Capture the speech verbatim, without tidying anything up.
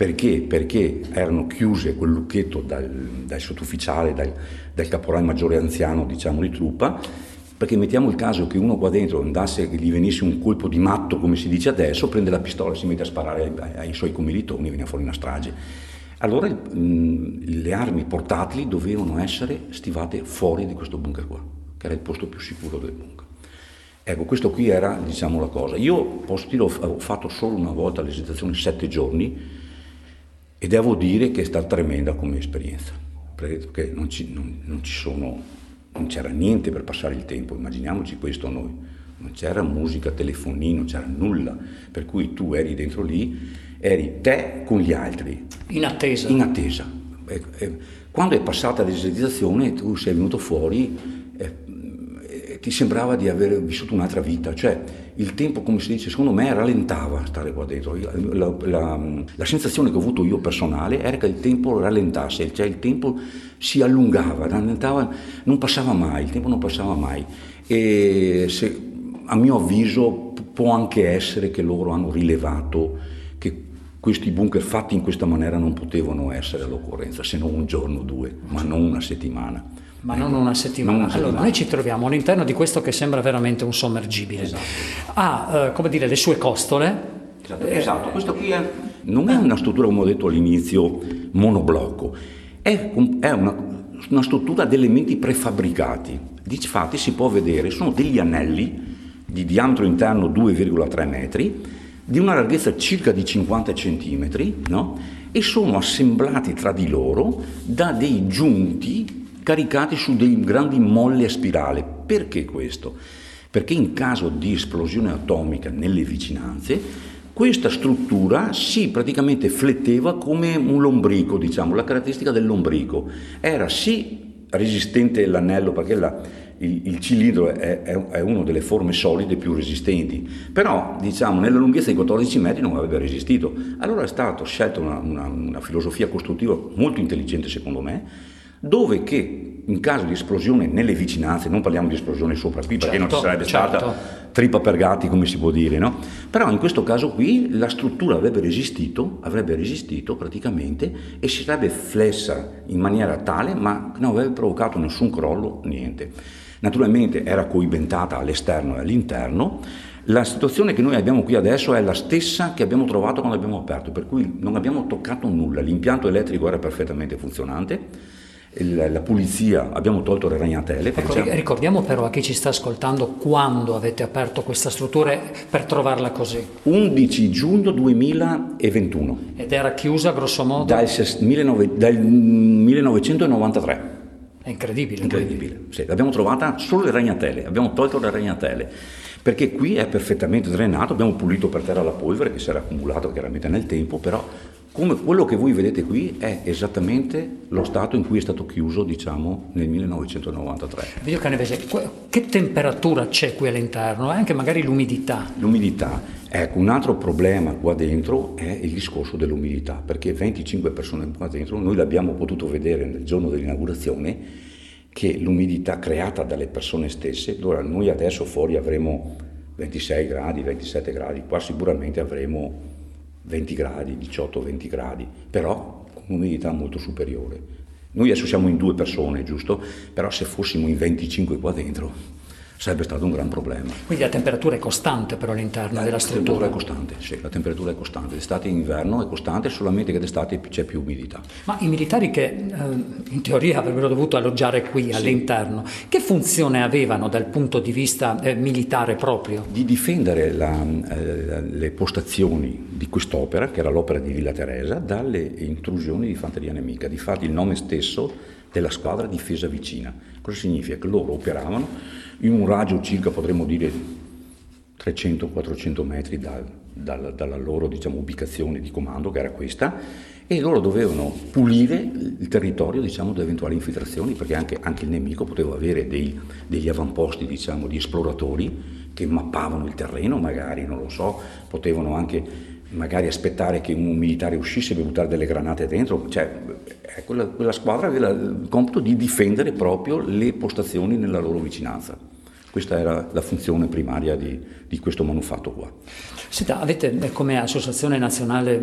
Perché? Perché erano chiuse quel lucchetto dal, dal sottufficiale, dal, dal caporale maggiore anziano, diciamo, di truppa, perché mettiamo il caso che uno qua dentro andasse, che gli venisse un colpo di matto, come si dice adesso, prende la pistola, si mette a sparare ai, ai suoi commilitoni e viene fuori una strage. Allora mh, le armi portatili dovevano essere stivate fuori di questo bunker qua, che era il posto più sicuro del bunker. Ecco, questo qui era, diciamo, la cosa. Io posso dire, ho fatto solo una volta l'esercitazione sette giorni, e devo dire che è stata tremenda come esperienza, perché non, ci, non, non ci sono, non c'era niente per passare il tempo, immaginiamoci questo noi, non c'era musica, telefonino, non c'era nulla, per cui tu eri dentro lì, eri te con gli altri. In attesa. In attesa. E, e, quando è passata l'esercitazione tu sei venuto fuori e, e ti sembrava di aver vissuto un'altra vita, cioè il tempo, come si dice, secondo me rallentava stare qua dentro. La, la, la sensazione che ho avuto io personale era che il tempo rallentasse, cioè il tempo si allungava, rallentava, non passava mai, il tempo non passava mai. E se, a mio avviso può anche essere che loro hanno rilevato che questi bunker fatti in questa maniera non potevano essere all'occorrenza, se non un giorno o due, ma non una settimana. Ma non una settimana. Non una settimana. Allora, noi ci troviamo all'interno di questo che sembra veramente un sommergibile. Esatto. Ha, eh, come dire, le sue costole. Esatto, eh, esatto. Questo qui è, non è una struttura, come ho detto all'inizio, monoblocco, è, è una, una struttura ad elementi prefabbricati. Difatti si può vedere, sono degli anelli di diametro interno due virgola tre metri, di una larghezza circa di cinquanta centimetri, no? E sono assemblati tra di loro da dei giunti caricati su dei grandi molli a spirale. Perché questo? Perché in caso di esplosione atomica nelle vicinanze, questa struttura si praticamente fletteva come un lombrico, diciamo, la caratteristica del lombrico. Era sì resistente l'anello, perché la, il, il cilindro è, è, è una delle forme solide più resistenti, però diciamo nella lunghezza di quattordici metri non avrebbe resistito. Allora è stata scelta una, una, una filosofia costruttiva molto intelligente, secondo me, dove che in caso di esplosione nelle vicinanze, non parliamo di esplosione sopra qui, perché certo, non ci sarebbe certo. stata trippa per gatti, come si può dire, no? Però in questo caso qui la struttura avrebbe resistito, avrebbe resistito praticamente e si sarebbe flessa in maniera tale, ma non avrebbe provocato nessun crollo, niente. Naturalmente era coibentata all'esterno e all'interno. La situazione che noi abbiamo qui adesso è la stessa che abbiamo trovato quando abbiamo aperto, per cui non abbiamo toccato nulla, l'impianto elettrico era perfettamente funzionante. La pulizia, abbiamo tolto le ragnatele. Ecco, ricordiamo però a chi ci sta ascoltando quando avete aperto questa struttura per trovarla così. undici giugno duemilaventuno. Ed era chiusa grosso modo? Dal, dal millenovecentonovantatré. È incredibile. Incredibile, sì, l'abbiamo trovata solo le ragnatele, abbiamo tolto le ragnatele, perché qui è perfettamente drenato, abbiamo pulito per terra la polvere che si era accumulata chiaramente nel tempo, però come quello che voi vedete qui è esattamente lo stato in cui è stato chiuso, diciamo, nel millenovecentonovantatré. Vito Canavese, che temperatura c'è qui all'interno? E anche magari l'umidità? L'umidità, ecco, un altro problema qua dentro è il discorso dell'umidità, perché venticinque persone qua dentro, noi l'abbiamo potuto vedere nel giorno dell'inaugurazione, che l'umidità creata dalle persone stesse, allora noi adesso fuori avremo ventisei gradi, ventisette gradi, qua sicuramente avremo venti gradi, diciotto venti gradi, però con un'umidità molto superiore. Noi adesso siamo in due persone, giusto? Però se fossimo in venticinque qua dentro sarebbe stato un gran problema. Quindi la temperatura è costante però all'interno la della struttura? La temperatura è costante, sì, la temperatura è costante, d'estate e inverno è costante, solamente che d'estate c'è più umidità. Ma i militari che eh, in teoria avrebbero dovuto alloggiare qui, sì, all'interno, che funzione avevano dal punto di vista eh, militare proprio? Di difendere la, eh, le postazioni di quest'opera, che era l'opera di Villa Teresa, dalle intrusioni di fanteria nemica. Difatti il nome stesso della squadra difesa vicina. Cosa significa? Che loro operavano in un raggio circa, potremmo dire, trecento quattrocento metri dal, dal, dalla loro, diciamo, ubicazione di comando, che era questa, e loro dovevano pulire il territorio, diciamo, da eventuali infiltrazioni, perché anche, anche il nemico poteva avere dei, degli avamposti, diciamo, di esploratori che mappavano il terreno, magari, non lo so, potevano anche magari aspettare che un militare uscisse per buttare delle granate dentro, cioè quella, quella squadra aveva il compito di difendere proprio le postazioni nella loro vicinanza. Questa era la funzione primaria di, di questo manufatto qua. Senta, avete come Associazione Nazionale